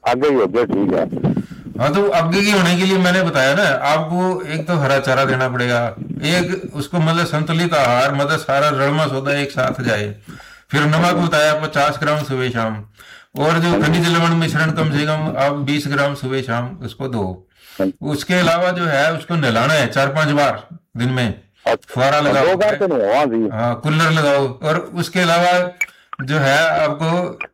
आगे ही हो गया, ठीक है। हाँ तो आगे की होने के लिए मैंने बताया ना आपको, एक तो हरा चारा देना पड़ेगा, एक उसको मतलब संतुलित आहार, मतलब सारा रड़मा सौदा एक साथ जाए। फिर नमक बताया 50 ग्राम सुबह शाम, और जो हाँ जी। खनिज लवण मिश्रण कम से कम आप 20 ग्राम सुबह शाम उसको दो। हाँ जी। उसके अलावा जो है उसको नहलाना है 4-5 बार दिन में, फुहारा अच्छा, लगाओ, 2 बार तो नहीं हुआ जी। हाँ कूलर लगाओ। और उसके अलावा जो है आपको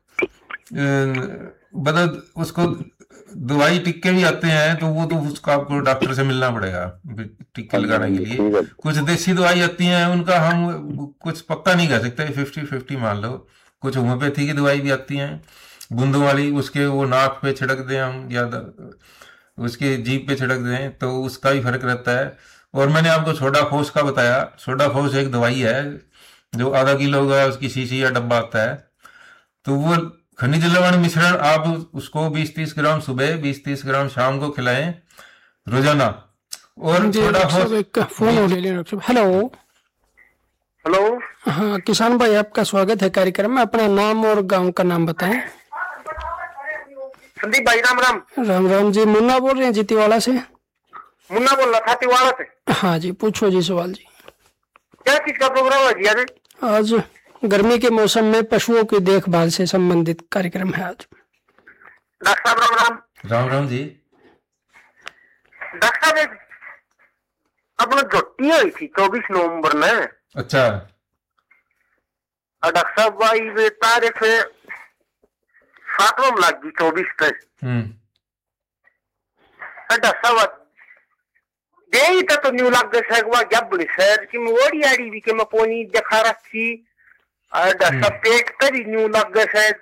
मतलब उसको दवाई टिक्के भी आते हैं, तो वो तो उसका आपको डॉक्टर से मिलना पड़ेगा टिक्के हाँ जी, लगाने हाँ के जी, लिए। ठीक है। कुछ देसी दवाई आती हैं उनका हम कुछ पक्का नहीं कह सकते, 50-50 मान लो। कुछ होम्योपैथी की दवाई भी आती हैं बूंदों वाली, उसके वो नाक पे छिड़क दें हम, या उसके जीभ पे छिड़क दें, तो उसका भी फर्क रहता है। और मैंने आपको सोडा फोस का बताया, सोडा फोस एक दवाई है जो ½ किलो का उसकी शीशी या डब्बा आता है। तो वो खनिज लवण मिश्रण आप उसको 20-30 ग्राम सुबह, 20-30 ग्राम शाम को खिलाएं रोजाना। और जी सोडा डॉक्टर साहब, फोस एक फोन जी। हो ले लिया डॉक्टर साहब। हेलो। हेलो। हाँ किसान भाई, आपका स्वागत है कार्यक्रम में। अपना नाम और गांव का नाम बताएं। संदीप भाई, राम राम। राम राम जी, मुन्ना बोल रहे हैं जीतीवाड़ा से। मुन्ना बोल रहा था तिवाड़ा से। हाँ जी, पूछो जी सवाल जी। क्या चीज का प्रोग्राम है जी आज? आज गर्मी के मौसम में पशुओं की देखभाल से संबंधित कार्यक्रम है आज। डॉक्टर साहब राम राम। राम राम जी। डॉक्टर साहब, एक अपना छुट्टी हुई थी 24 नवंबर में। अच्छा। और डॉक्टर साहब भाई वे तारीख 7वां लग गई 24 पे। और डॉक्टर साहब यही तो न्यू लग गए सगवा जब बड़ी शहर की मोड़ी आड़ी भी के मैं पोनी दिखा रखी। और डॉक्टर साहब पेट पर ही न्यू लग गए शायद।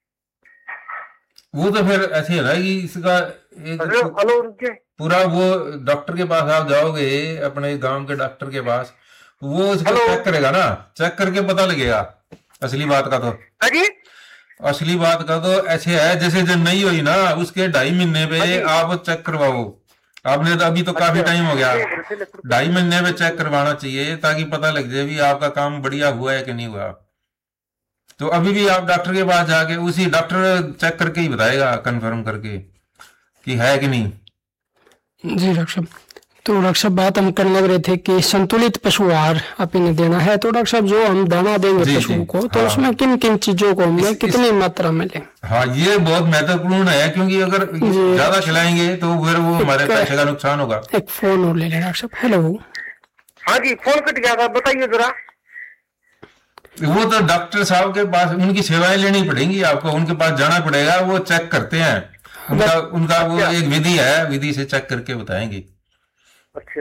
वो तो फिर ऐसे है ना कि इसका एक हेलो हेलो, रुक जाए। पूरा वो डॉक्टर के पास आप जाओगे, अपने गांव के डॉक्टर के पास, वो उसको हेलो। चेक करेगा ना, चेक करके पता लगेगा असली बात का। तो अजी। असली बात का तो ऐसे है, जैसे जब नहीं हुई ना उसके 2.5 महीने पे अजी। आप चेक करवाओ। आपने तो अभी तो काफी टाइम हो गया, 2.5 महीने में चेक करवाना चाहिए, ताकि पता लग जाए भी आपका काम बढ़िया हुआ है कि नहीं हुआ। तो अभी भी आप डॉक्टर के पास जाके उसी डॉक्टर चेक करके ही बताएगा, कंफर्म करके कि है कि नहीं। जी डॉक्टर साहब, तो डॉक्टर साहब बात हम करने लग रहे थे कि संतुलित पशु आहार आप इन्हें देना है। तो डॉक्टर साहब जो हम दाना देंगे जी पशुओं जी। को, तो हाँ उसमें किन किन चीजों को हमें कितनी मात्रा में लें? हाँ ये बहुत महत्वपूर्ण है, क्योंकि अगर ज्यादा खिलाएंगे तो फिर वो हमारे पैसे का नुकसान होगा। एक फोन और ले लें डॉक्टर साहब। हेलो। हाँ जी, फोन कट गया था, बताइए जरा। वो तो डॉक्टर साहब के पास उनकी सेवाएं लेनी पड़ेंगी आपको, उनके पास जाना पड़ेगा, वो चेक करते हैं। उनका उनका वो एक विधि है, विधि से चेक करके बताएंगे। अच्छा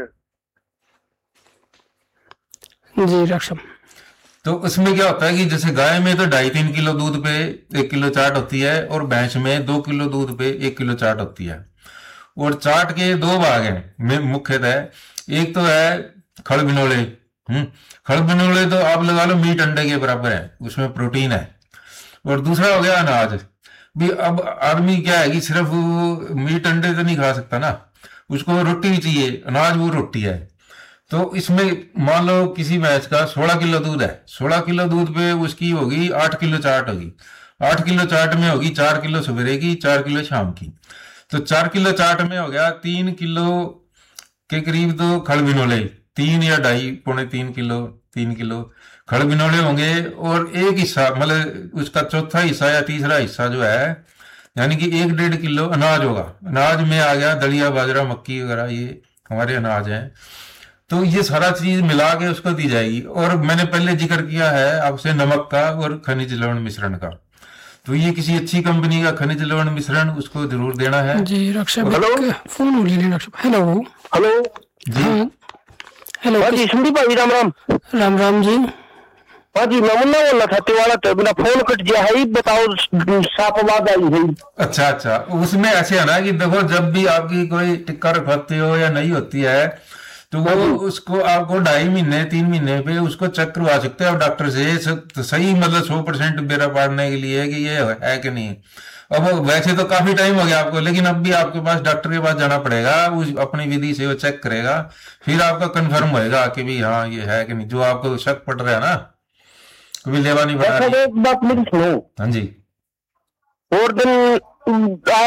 जी डॉक्टर साहब। तो उसमें क्या होता है कि जैसे गाय में तो 2.5-3 किलो दूध पे 1 किलो चाट होती है, और भैंस में 2 किलो दूध पे 1 किलो चाट होती है। और चाट के दो भाग हैं मुख्यतः। एक तो है खड़ बिनोले। खड़ बिनोले तो आप लगा लो मीट अंडे के बराबर है, उसमें प्रोटीन है। और दूसरा हो गया अनाज। भी अब आदमी क्या है कि सिर्फ मीट अंडे तो नहीं खा सकता ना, उसको रोटी भी चाहिए, अनाज वो रोटी है। तो इसमें मान लो किसी भैंस का 16 किलो दूध है, 16 किलो दूध पे उसकी होगी 8 किलो चाट होगी। 8 किलो चाट में होगी 4 किलो सवेरे की, 4 किलो शाम की। तो 4 किलो चाट में हो गया 3 किलो के करीब तो खड़ बिनोले, 3 या 2.5 पौने 3 किलो, 3 किलो खड़ बिनोले होंगे। और एक हिस्सा मतलब उसका चौथा हिस्सा या तीसरा हिस्सा जो है, यानी कि 1-1.5 किलो अनाज होगा। अनाज में आ गया दलिया बाजरा मक्की वगैरह, ये हमारे अनाज हैं। तो ये सारा चीज मिला के उसको दी जाएगी। और मैंने पहले जिक्र किया है आपसे नमक का और खनिज लवण मिश्रण का, तो ये किसी अच्छी कंपनी का खनिज लवण मिश्रण उसको जरूर देना है। जी डॉक्टर साहब, हेलो। एक फोन ले लें डॉक्टर साहब। हेलो। हेलो जी। हाँ हेलो। हाँ जी, संदीप भाई राम राम। राम राम जी। हाँ जी, मैं मुन्ना बोल रहा था तिवाड़ा तो मेरा फोन कट गया है, बताओ साफ आवाज आई है। अच्छा अच्छा, उसमें ऐसे है ना कि देखो, जब भी आपकी कोई टिक्का रखवाती हो या नहीं होती है, तो वो उसको आपको 2.5 महीने 3 महीने पे उसको चेक करवा सकते हैं आप डॉक्टर से। तो सही मतलब 100% बेरा पाड़ने के लिए कि ये है कि नहीं। अब वैसे तो काफी टाइम हो गया आपको, लेकिन अब भी आपके पास डॉक्टर के पास जाना पड़ेगा, उस अपनी विधि से वो चेक करेगा, फिर आपका कंफर्म होएगा कि भी हाँ ये है कि नहीं, जो आपको शक पड़ रहा है ना, कभी लेवा नहीं बढ़ा रही। एक बात मेरी सुनो। हाँ जी। और दिन